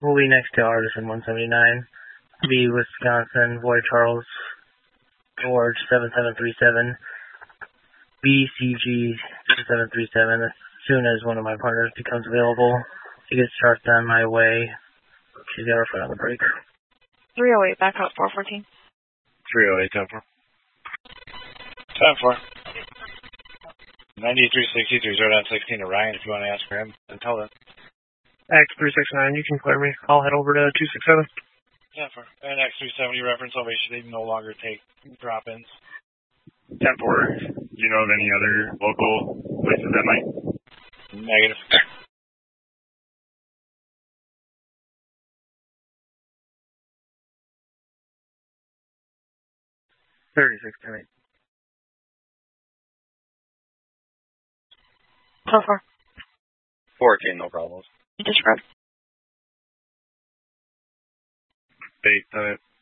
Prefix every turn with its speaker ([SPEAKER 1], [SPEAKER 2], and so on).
[SPEAKER 1] will be next to Artisan 179. B, Wisconsin, Boy Charles, George 7737. BCG 7737. As soon as one of my partners becomes available, she gets charged on my way. She's got her foot on the brake.
[SPEAKER 2] 308, back up 414.
[SPEAKER 3] 308, 10-4.
[SPEAKER 4] 10-4. 9363, 0-16 to Ryan if you want to ask for him. And tell them.
[SPEAKER 5] X369, you can clear me. I'll head over to 267.
[SPEAKER 4] 10-4. And X370 reference elevation, they no longer take drop-ins.
[SPEAKER 3] 10-4. Do you know of any other local places that might?
[SPEAKER 4] Negative.
[SPEAKER 1] 36-10-8.
[SPEAKER 2] 4-4.
[SPEAKER 6] 14, no problems.
[SPEAKER 2] Disregard.
[SPEAKER 3] 8-10-8.